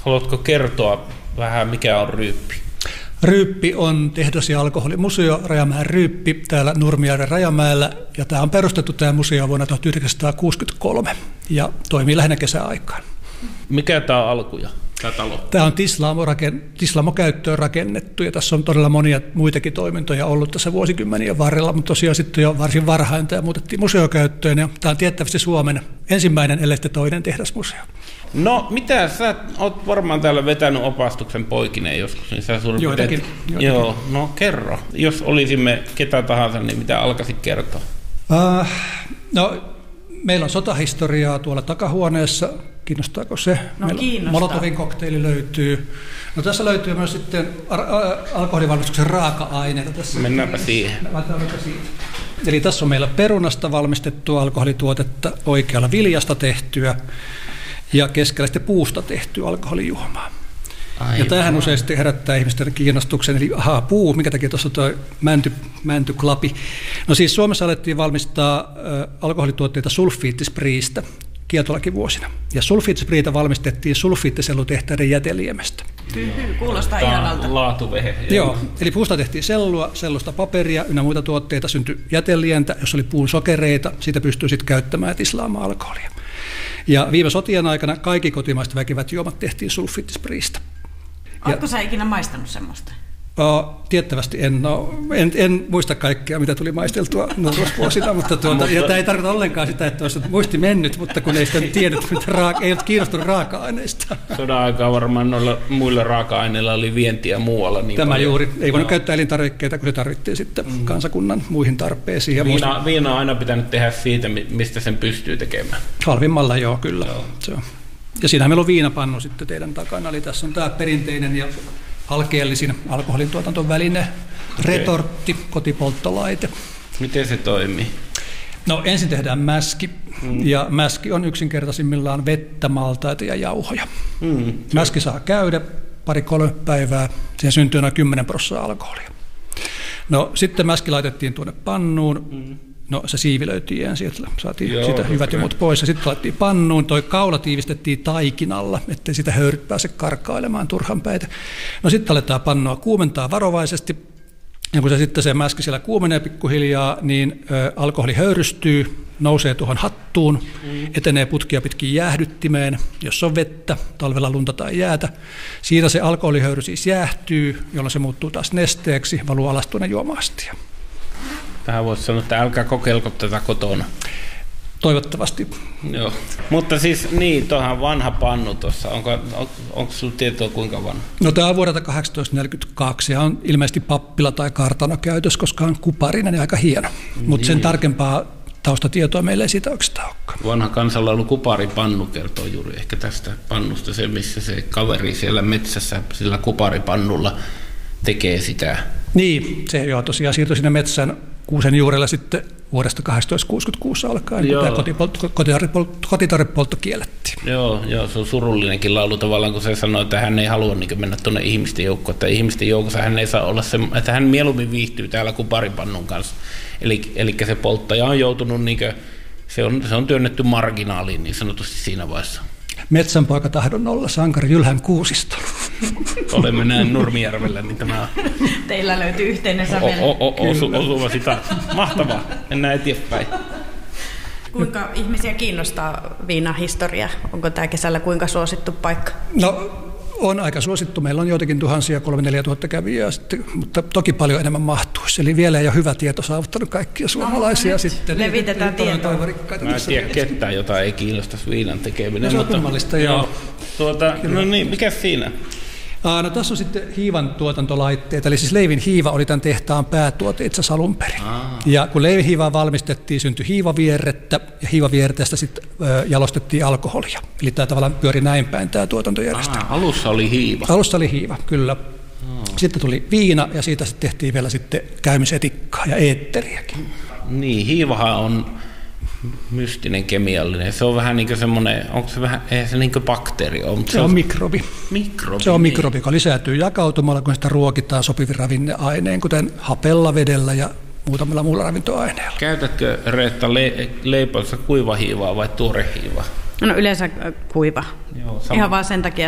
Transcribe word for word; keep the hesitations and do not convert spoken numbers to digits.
Haluatko kertoa vähän, mikä on Ryyppi? Ryyppi on tehdas- ja alkoholimuseo, Rajamäen Ryyppi, täällä Nurmijärven Rajamäellä. Ja tämä on perustettu tämä museo vuonna tuhatyhdeksänsataakuusikymmentäkolme ja toimii lähinnä kesäaikaan. Mikä tämä on alkuja, tämä talo? Tämä on Tislaamo-käyttöön rakennettu ja tässä on todella monia muitakin toimintoja ollut tässä vuosikymmenien varrella, mutta tosiaan sitten jo varsin varhain tämä muutettiin museokäyttöön ja tämä on tiettävästi Suomen ensimmäinen, ellei toinen tehdasmuseo. No mitä, sä oot varmaan täällä vetänyt opastuksen poikineen joskus, niin sä suurin joitakin, joitakin. Joo, no kerro. Jos olisimme ketä tahansa, niin mitä alkaisit kertoa? Uh, no, meillä on sotahistoriaa tuolla takahuoneessa. Kiinnostaako se? No meillä kiinnostaa. Molotovin kokteili löytyy. No tässä löytyy myös sitten alkoholivalmistuksen raaka-aineita. Tässä. Mennäänpä siihen. siihen. Eli tässä on meillä perunasta valmistettua alkoholituotetta, oikealla viljasta tehtyä ja keskellä sitten puusta tehtyä alkoholijuomaa. Aivan. Ja tämähän usein sitten herättää ihmisten kiinnostuksen, eli ahaa, puu, mikä takia tuossa tuo mänty, mäntyklapi. No siis Suomessa alettiin valmistaa ä, alkoholituotteita sulfiittispriistä kieltolakivuosina. Ja sulfiittispriitä valmistettiin sulfiittisellutehtaiden jäteliemestä. Hyhy, kuulostaa ihanalta. Laatuvehe. Joo, eli puusta tehtiin sellua, sellusta paperia ynnä muita tuotteita, syntyi jätelientä, jos oli puun sokereita, siitä pystyy sitten käyttämään tislaamaan alkoholia. Ja viime sotien aikana kaikki kotimaiset väkevät juomat tehtiin sulfiittispriistä. Oletko sä ikinä maistanut semmoista? O, tiettävästi en, no, en, en muista kaikkea, mitä tuli maisteltua nuoruusvuosina, mutta, tuota, ja tämä ei tarkoita ollenkaan sitä, että olisi muisti mennyt, mutta kun ei sitä tiedät, mitä raaka, ei ole kiinnostunut raaka-aineista. Sodan aikaa varmaan noilla muilla raaka-aineilla oli vientiä muualla. Niin Tämä paljon. Juuri. Ei voinut no. käyttää elintarvikkeita, kun se tarvittiin sitten mm. kansakunnan muihin tarpeisiin. Viina, viina on aina pitänyt tehdä siitä, mistä sen pystyy tekemään. Halvimmalla joo, kyllä. Joo. Se on. Ja siinähän meillä on viinapannu sitten teidän takana, eli tässä on tämä perinteinen ja alkeellisin alkoholin tuotantoväline, okay. Retortti, kotipolttolaite. Miten se toimii? No ensin tehdään mäski, mm. ja mäski on yksinkertaisimmillaan vettä, maltaita ja jauhoja. Mm. Mäski saa käydä pari-kolme päivää, siihen syntyy noin kymmenen prosenttia alkoholia. No sitten mäski laitettiin tuonne pannuun, mm. no se siivilöitiin ensin, että saatiin Joo, sitä hyvät ja muut pois, ja sitten laitettiin pannuun, toi kaula tiivistettiin taikinalla, ettei sitä höyryt pääse karkailemaan turhan päitä. No sitten aletaan pannua kuumentaa varovaisesti, ja kun se sitten se mäski siellä kuumenee pikkuhiljaa, niin ö, alkoholi höyrystyy, nousee tuohon hattuun, mm. etenee putkia pitkin jäähdyttimeen, jos on vettä, talvella lunta tai jäätä. Siitä se alkoholihöyry siis jäähtyy, jolloin se muuttuu taas nesteeksi, valuu alas tuonne juoma-astia. Tähän voisi sanoa, että älkää kokeilko tätä kotona. Toivottavasti. Joo. Mutta siis niin, tuohan vanha pannu tuossa. Onko, on, onko sinulla tietoa kuinka vanha? No tämä on vuodelta tuhatkahdeksansataaneljäkymmentäkaksi ja on ilmeisesti pappila tai kartano käytös, koska on kuparinen ja aika hieno. Niin. Mutta sen tarkempaa taustatietoa meillä ei siitä oikeastaan olekaan. Vanha kansalaulu kuparipannu kertoo juuri ehkä tästä pannusta se, missä se kaveri siellä metsässä sillä kuparipannulla tekee sitä. Niin, se joo, tosiaan siirtyi sinne metsän kuusen juurella sitten vuodesta tuhatkahdeksansataakuusikymmentäkuusi alkaen, kun tämä kotitarvepoltto kiellettiin. Joo, joo, se on surullinenkin laulu tavallaan, kun se sanoi, että hän ei halua niin mennä tuonne ihmisten joukkoon, että ihmisten joukossa hän ei saa olla se, että hän mieluummin viihtyy täällä kuin paripannun kanssa. Eli, eli se polttaja on joutunut, niin kuin, se, on, se on työnnetty marginaaliin niin sanotusti siinä vaiheessa. Metsänpoika tahdon olla sankari Ylhän Kuusisto. Olemme näin Nurmijärvellä, niin tämä teillä löytyy yhteinen sävel. O- o- o- osu- osuva sitä. Mahtavaa, mennään eteenpäin. Kuinka ihmisiä kiinnostaa viinahistoria? Onko tämä kesällä kuinka suosittu paikka? No on aika suosittu. Meillä on joitakin tuhansia, kolme neljä tuhatta kävijää, sitten, mutta toki paljon enemmän mahtuisi. Eli vielä ei ole hyvä tieto saavuttanut kaikkia suomalaisia. No, sitten levitetään tietoa. Mä en tiedä ketään, jota ei kiinnostaisi viinan tekeminen. No, se on mutta, kummallista, joo. Tuota, no niin, mikä siinä? No tässä on sitten hiivan tuotantolaitteet, eli siis Leivin hiiva oli tämän tehtaan päätuote itse asiassa alun perin. Aa. Ja kun Leivin hiivaa valmistettiin, syntyi hiivavierrettä, ja hiivavierreestä sitten ö, jalostettiin alkoholia. Eli tämä tavallaan pyöri näin päin tämä tuotantojärjestelmä. Aa, alussa oli hiiva. Alussa oli hiiva, kyllä. Aa. Sitten tuli viina, ja siitä sitten tehtiin vielä sitten käymisetikkaa ja eetteriäkin. Niin, hiivahan on mystinen kemiallinen. Se on vähän niin kuin semmoinen, onko se vähän, eihän se niin kuin bakteeri ole. Se, se on mikrobi. mikrobi. Se on mikrobi, joka lisääntyy jakautumalla, kun sitä ruokitaan sopivin ravinneaineen, kuten hapella, vedellä ja muutamilla muulla ravintoaineilla. Käytätkö, Reetta, le- leipoissa kuivahiivaa vai tuorehiivaa? No yleensä kuiva. Joo, ihan vaan sen takia,